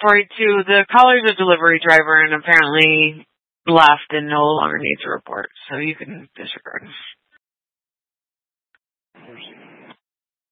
482, the caller's a delivery driver and apparently left and no longer needs a report, so you can disregard.